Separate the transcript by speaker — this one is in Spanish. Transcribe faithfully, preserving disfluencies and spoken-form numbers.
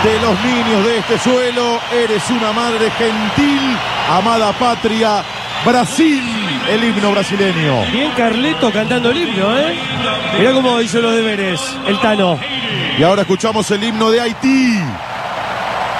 Speaker 1: de los niños de este suelo. Eres una madre gentil, amada patria, Brasil, el himno brasileño.
Speaker 2: Bien Carleto cantando el himno, ¿eh? Mirá cómo hizo los deberes el Tano.
Speaker 1: Y ahora escuchamos el himno de Haití.